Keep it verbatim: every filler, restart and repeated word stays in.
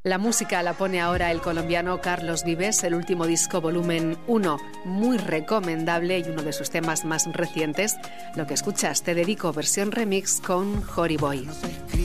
La música la pone ahora el colombiano Carlos Vives, el último disco volumen uno, muy recomendable y uno de sus temas más recientes. Lo que escuchas, Te Dedico, versión remix con Jory Boy.